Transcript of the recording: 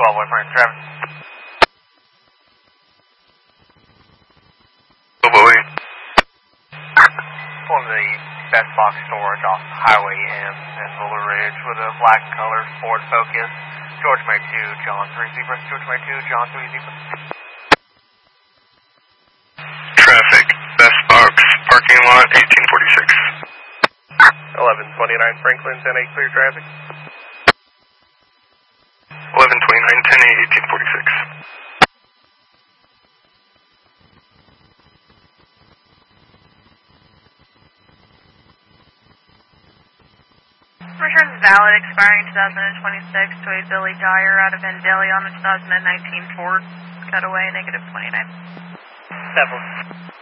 12, Waypoint traffic. Boeing. Pulling the Best Box storage off Highway M in Ruler Ridge with a black color Ford Focus. George May 2, John 3 Zebra. George May 2, John 3 Zebra. Traffic, Best Box, parking lot, 1846. 1129 Franklin, 10-8, clear traffic. 1129, 10-8, 1846. Returns valid, expiring 2026 to a Billy Dyer out of Vandalia on a 2019 Ford. Cutaway, -29. 7.